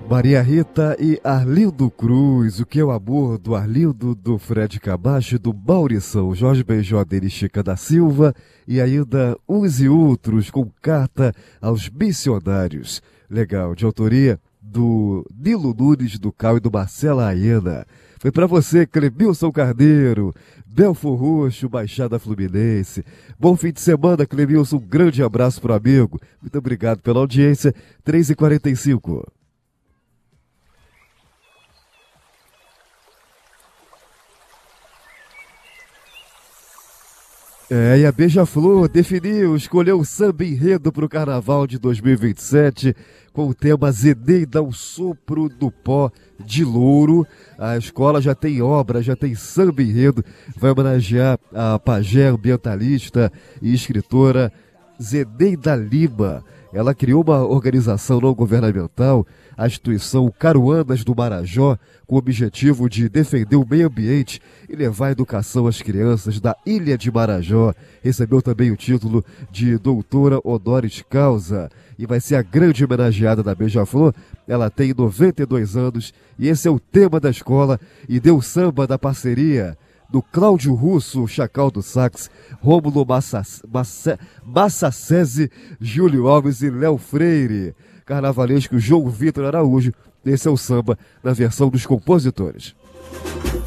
Maria Rita e Arlindo Cruz, O Que é o Amor, do Arlindo, do Fred Camacho, do Maurição, Jorge Benjó e Chica da Silva, e ainda Uns e Outros, com Carta aos Missionários. Legal, de autoria do Nilo Nunes, do Cal e do Marcela Aiena. Foi pra você, Clemilson Carneiro, Belfor Roxo, Baixada Fluminense. Bom fim de semana, Clemilson, um grande abraço pro amigo. Muito obrigado pela audiência, 3h45. E a Beija-Flor definiu, escolheu o samba enredo para o Carnaval de 2027 com o tema Zeneida, o Sopro do Pó de Louro. A escola já tem obra, já tem samba enredo, vai homenagear a pajé ambientalista e escritora Zeneida Lima. Ela criou uma organização não governamental, a instituição Caruanas do Marajó, com o objetivo de defender o meio ambiente e levar a educação às crianças da Ilha de Marajó. Recebeu também o título de doutora honoris causa e vai ser a grande homenageada da Beija-Flor. Ela tem 92 anos e esse é o tema da escola e deu samba da parceria do Cláudio Russo, Chacal do Sax, Rômulo Massacese, Júlio Alves e Léo Freire. Carnavalesco João Vitor Araújo. Esse é o samba na versão dos compositores.